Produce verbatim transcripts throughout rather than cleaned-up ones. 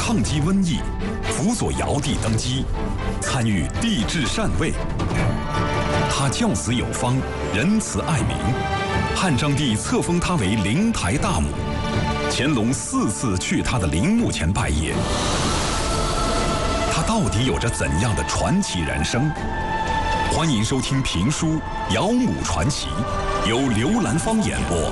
抗击瘟疫，辅佐尧帝登基，参与帝制禅位。他教子有方，仁慈爱民，汉章帝册封他为灵台大母，乾隆四次去他的陵墓前拜谒。他到底有着怎样的传奇人生？欢迎收听评书《尧母传奇》，由刘兰芳演播。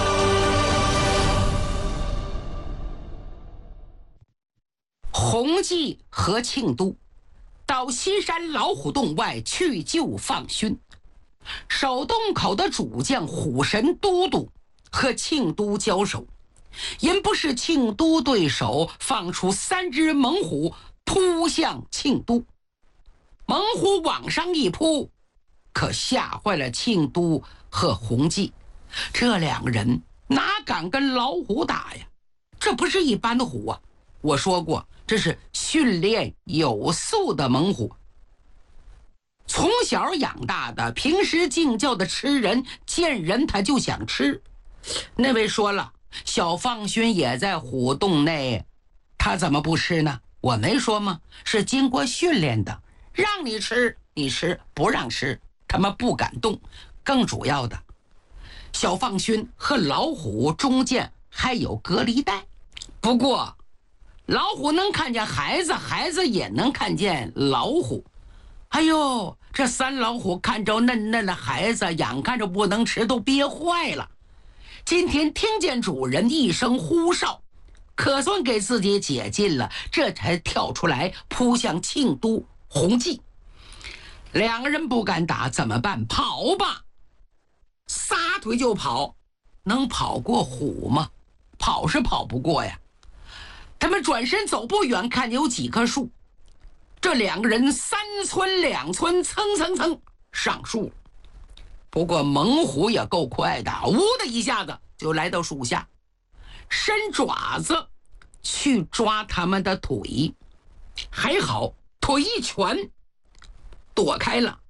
洪济和庆都到西山老虎洞外去救放勋，守洞口的主将虎神都督和庆都交手，因不是庆都对手，放出三只猛虎扑向庆都。猛虎往上一扑，可吓坏了庆都和洪济，这两个人哪敢跟老虎打呀？这不是一般的虎啊！我说过，这是训练有素的猛虎，从小养大的，平时净叫的吃人，见人他就想吃。那位说了，小放勋也在虎洞内，他怎么不吃呢？我没说吗？是经过训练的，让你吃你吃，不让吃他们不敢动。更主要的，小放勋和老虎中间还有隔离带，不过老虎能看见孩子，孩子也能看见老虎。哎呦，这三老虎看着嫩嫩的孩子，眼看着不能吃，都憋坏了。今天听见主人一声呼哨，可算给自己解禁了，这才跳出来扑向庆都洪济。两个人不敢打，怎么办？跑吧！撒腿就跑，能跑过虎吗？跑是跑不过呀。他们转身走不远，看见有几棵树，这两个人三寸两寸，蹭蹭蹭上树了。不过猛虎也够快的，呜的一下子就来到树下，伸爪子去抓他们的腿，还好腿一拳躲开了，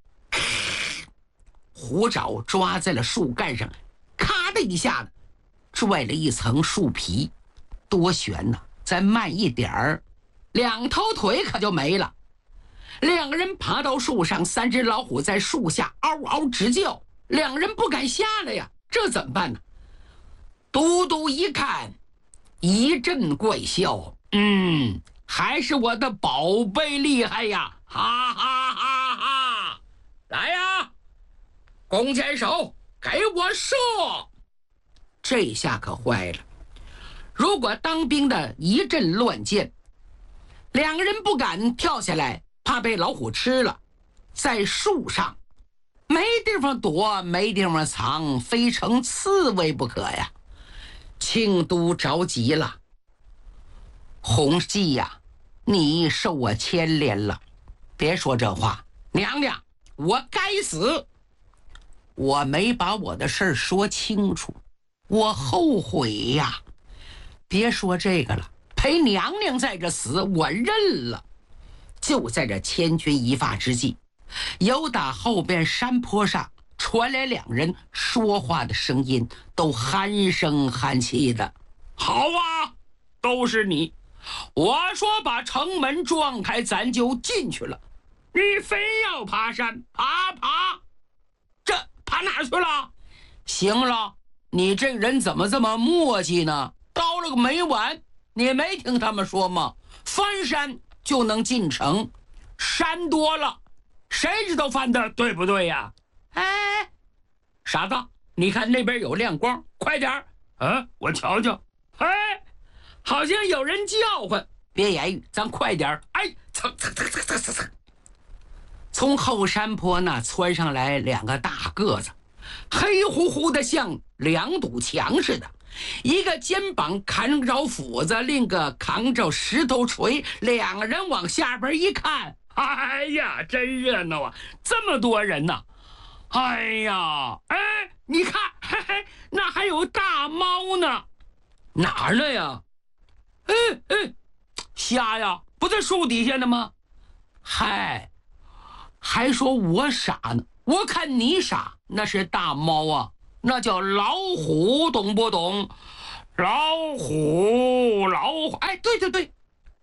虎爪抓在了树干上，咔的一下子拽了一层树皮，多悬呐！再慢一点儿，两条腿可就没了。两个人爬到树上，三只老虎在树下嗷嗷直叫，两人不敢下来呀，这怎么办呢？都督一看，一阵怪笑，嗯，还是我的宝贝厉害呀，哈哈哈哈！来呀，弓箭手，给我射！这下可坏了。如果当兵的一阵乱箭，两个人不敢跳下来，怕被老虎吃了，在树上没地方躲，没地方藏，非成刺猬不可呀。庆都着急了，洪济呀，你受我牵连了，别说这话。娘娘，我该死，我没把我的事儿说清楚，我后悔呀。别说这个了，陪娘娘在这死，我认了。就在这千钧一发之际，有打后边山坡上传来两人说话的声音，都鼾声鼾气的。好啊，都是你，我说把城门撞开，咱就进去了，你非要爬山，爬爬，这爬哪去了？行了，你这人怎么这么磨叽呢？到了个没完，你没听他们说吗？翻山就能进城，山多了，谁知道翻的对不对呀？哎，傻子，你看那边有亮光，快点儿！啊，我瞧瞧。哎，好像有人叫唤。别言语，咱快点儿！哎，蹭蹭蹭蹭蹭蹭蹭，从后山坡那窜上来两个大个子，黑乎乎的，像两堵墙似的。一个肩膀扛着斧子，另一个扛着石头锤，两个人往下边一看，哎呀，真热闹啊，这么多人呢！哎呀，哎，你看，嘿嘿，那还有大猫呢。哪儿呢呀？哎哎，瞎呀，不在树底下呢吗？嗨，还说我傻呢，我看你傻，那是大猫啊，那叫老虎，懂不懂？老虎，老虎，哎，对对对，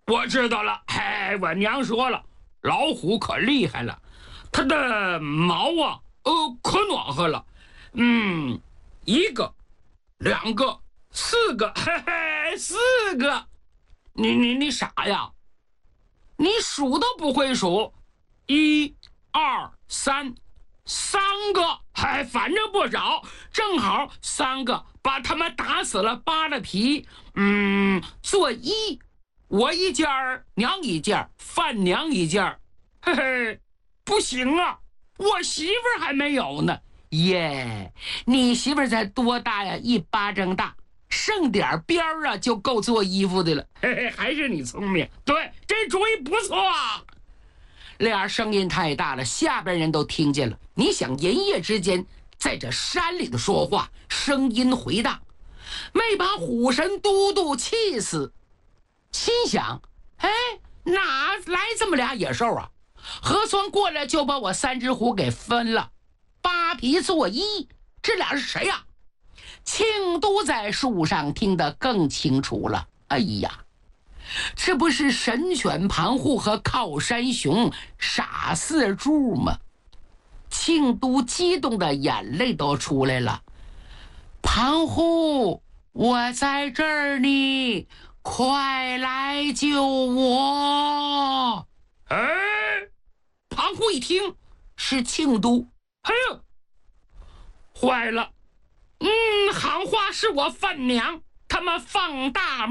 我知道了。嘿，我娘说了，老虎可厉害了，它的毛啊，呃，可暖和了。嗯，一个，两个，四个，嘿嘿，四个。你你你傻呀？你数都不会数，一、二、三，三个，还反正不少，正好三个，把他们打死了，扒了皮。嗯，做衣，我一件儿，娘一件儿，范娘一件儿。嘿嘿，不行啊，我媳妇儿还没有呢。耶，你媳妇儿才多大呀？一巴掌大。剩点边儿啊，就够做衣服的了。嘿嘿，还是你聪明。对，这主意不错啊。俩声音太大了，下边人都听见了。你想，银夜之间，在这山里头说话，声音回荡，没把虎神都督气死。心想，哎，哪来这么俩野兽啊？何酸过来就把我三只虎给分了，扒皮做衣，这俩是谁呀、啊？庆都在树上听得更清楚了。哎呀，这不是神犬庞护和靠山熊傻四柱吗？庆都激动的眼泪都出来了。庞护，我在这儿呢，快来救我！哎，庞护一听是庆都，哎呦，坏了！嗯，喊话是我范娘，他们放大